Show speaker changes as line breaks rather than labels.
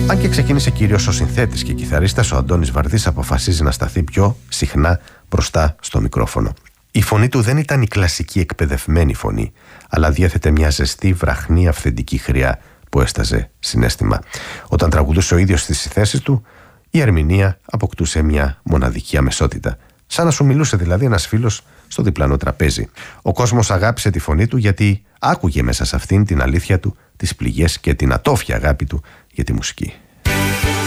Αν και ξεκίνησε κυρίως ως συνθέτης και κιθαρίστας, ο Αντώνης Βαρδής αποφασίζει να σταθεί πιο συχνά μπροστά στο μικρόφωνο. Η φωνή του δεν ήταν η κλασική εκπαιδευμένη φωνή, αλλά διέθετε μια ζεστή, βραχνή, αυθεντική χρειά που έσταζε συναίσθημα. Όταν τραγουδούσε ο ίδιος στις θέσεις του, η ερμηνεία αποκτούσε μια μοναδική αμεσότητα. Σαν να σου μιλούσε δηλαδή ένας φίλος στο διπλανό τραπέζι. Ο κόσμος αγάπησε τη φωνή του γιατί άκουγε μέσα σε αυτήν την αλήθεια του, τις πληγές και την ατόφια αγάπη του για τη μουσική.